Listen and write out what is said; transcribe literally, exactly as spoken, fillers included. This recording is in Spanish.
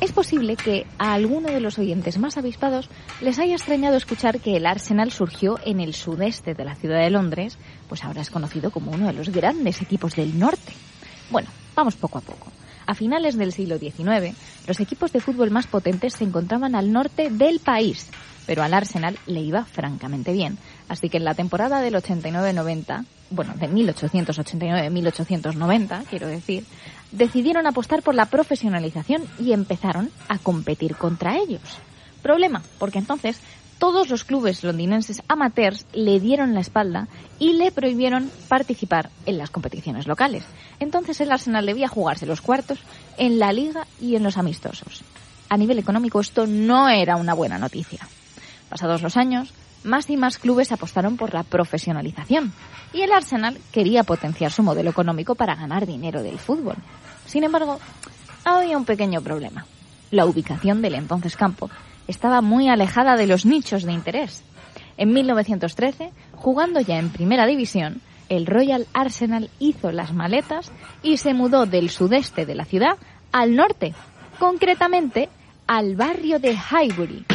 Es posible que a alguno de los oyentes más avispados les haya extrañado escuchar que el Arsenal surgió en el sudeste de la ciudad de Londres, pues ahora es conocido como uno de los grandes equipos del norte. Bueno, vamos poco a poco. A finales del siglo diecinueve, los equipos de fútbol más potentes se encontraban al norte del país, pero al Arsenal le iba francamente bien. Así que en la temporada del ochenta y nueve noventa, bueno, de mil ochocientos ochenta y nueve a mil ochocientos noventa, quiero decir, decidieron apostar por la profesionalización y empezaron a competir contra ellos. Problema, porque entonces todos los clubes londinenses amateurs le dieron la espalda y le prohibieron participar en las competiciones locales. Entonces el Arsenal debía jugarse los cuartos en la liga y en los amistosos. A nivel económico esto no era una buena noticia. Pasados los años, más y más clubes apostaron por la profesionalización y el Arsenal quería potenciar su modelo económico para ganar dinero del fútbol. Sin embargo, había un pequeño problema. La ubicación del entonces campo estaba muy alejada de los nichos de interés. En mil novecientos trece, jugando ya en primera división, el Royal Arsenal hizo las maletas y se mudó del sudeste de la ciudad al norte, concretamente al barrio de Highbury.